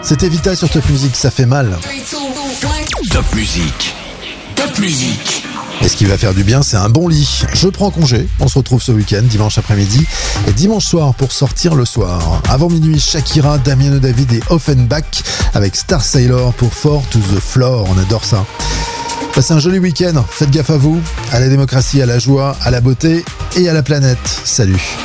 C'était Vita sur Top Music, ça fait mal. Top Music. Top Music. Et ce qui va faire du bien, c'est un bon lit. Je prends congé, on se retrouve ce week-end, dimanche après-midi et dimanche soir pour sortir le soir. Avant minuit, Shakira, Damien David et Offenbach avec Star Sailor pour Four to the Floor, on adore ça. Passez un joli week-end, faites gaffe à vous, à la démocratie, à la joie, à la beauté et à la planète. Salut.